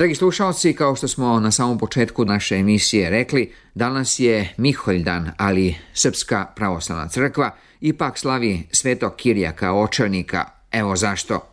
Dragi slušalci, kao što smo na samom početku naše emisije rekli, danas je Miholjdan, ali Srpska pravoslavna crkva ipak slavi Svetog Kirijaka Očajnika. Evo zašto.